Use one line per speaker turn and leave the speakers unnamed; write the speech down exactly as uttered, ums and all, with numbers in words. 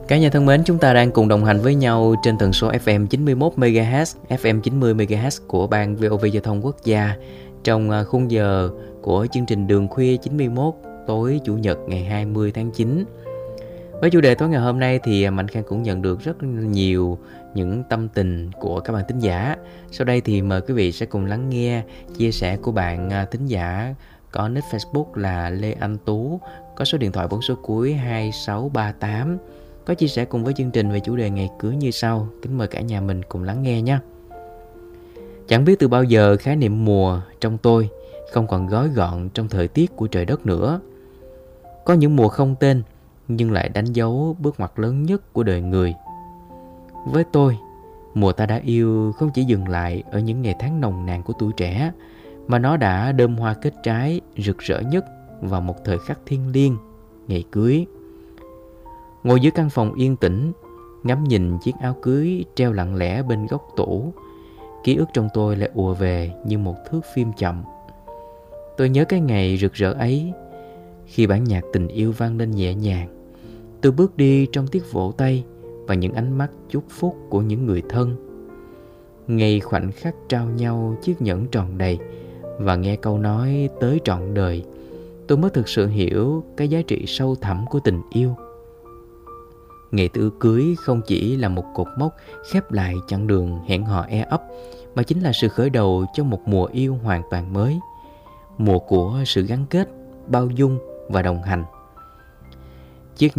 Cả nhà thân mến, chúng ta đang cùng đồng hành với nhau trên tần số ép em chín mươi mốt mê ga héc, ép em chín mươi mê ga héc của ban vê o vê Giao thông Quốc gia trong khung giờ của chương trình Đường Khuya chín mươi mốt tối Chủ nhật ngày hai mươi tháng chín. Với chủ đề tối ngày hôm nay thì Mạnh Khang cũng nhận được rất nhiều những tâm tình của các bạn thính giả. Sau đây thì mời quý vị sẽ cùng lắng nghe chia sẻ của bạn thính giả có nick Facebook là Lê Anh Tú, có số điện thoại bốn số cuối hai sáu ba tám, có chia sẻ cùng với chương trình về chủ đề ngày cưới như sau. Kính mời cả nhà mình cùng lắng nghe nhé. Chẳng biết từ bao giờ khái niệm mùa trong tôi không còn gói gọn trong thời tiết của trời đất nữa. Có những mùa không tên nhưng lại đánh dấu bước ngoặt lớn nhất của đời người. Với tôi, mùa ta đã yêu không chỉ dừng lại ở những ngày tháng nồng nàn của tuổi trẻ, mà nó đã đơm hoa kết trái rực rỡ nhất vào một thời khắc thiêng liêng, ngày cưới. Ngồi giữa căn phòng yên tĩnh, ngắm nhìn chiếc áo cưới treo lặng lẽ bên góc tủ, ký ức trong tôi lại ùa về như một thước phim chậm. Tôi nhớ cái ngày rực rỡ ấy, khi bản nhạc tình yêu vang lên nhẹ nhàng. Tôi bước đi trong tiếng vỗ tay và những ánh mắt chúc phúc của những người thân. Ngay khoảnh khắc trao nhau chiếc nhẫn tròn đầy và nghe câu nói tới trọn đời, tôi mới thực sự hiểu cái giá trị sâu thẳm của tình yêu. Ngày tự cưới không chỉ là một cột mốc khép lại chặng đường hẹn hò e ấp, mà chính là sự khởi đầu cho một mùa yêu hoàn toàn mới. Mùa của sự gắn kết, bao dung và đồng hành.